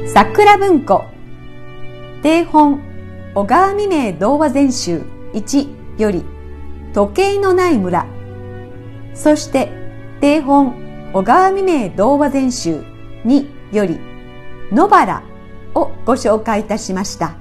桜文庫定本小川未明童話全集1より時計のない村、そして定本小川未明童話全集2より野原をご紹介いたしました。